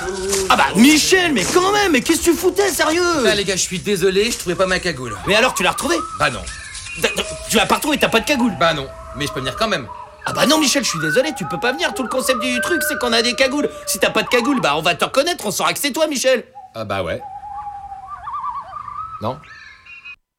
Ah bah Michel, mais quand même, mais qu'est-ce que tu foutais, sérieux? Là les gars, je suis désolé, je trouvais pas ma cagoule. Mais alors tu l'as retrouvée? Bah non. Tu l'as pas retrouvée, t'as pas de cagoule? Bah non, mais je peux venir quand même. Ah bah non Michel, je suis désolé, tu peux pas venir, tout le concept du truc c'est qu'on a des cagoules. Si t'as pas de cagoule, bah on va te reconnaître, on saura que c'est toi Michel. Ah bah ouais. Non.